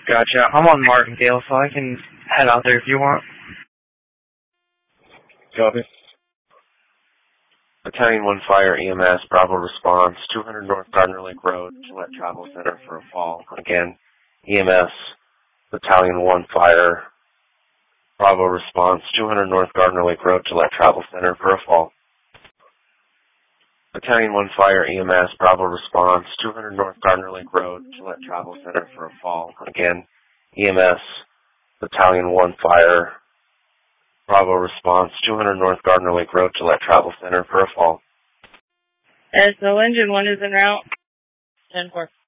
Gotcha. I'm on Martindale, so I can head out there if you want. Copy. Battalion 1 Fire EMS, Bravo response, 200 North Gardner Lake Road, Gillette Travel Center for a fall. Again, EMS, Battalion 1 Fire, Bravo response, 200 North Gardner Lake Road, Gillette Travel Center for a fall. Battalion 1 Fire EMS, Bravo response, 200 North Gardner Lake Road, Gillette Travel Center for a fall. Again, EMS, Battalion 1 Fire, Bravo response, 200 North Gardner Lake Road, Gillette Travel Center for a fall. So engine 1 is en route. 10-4.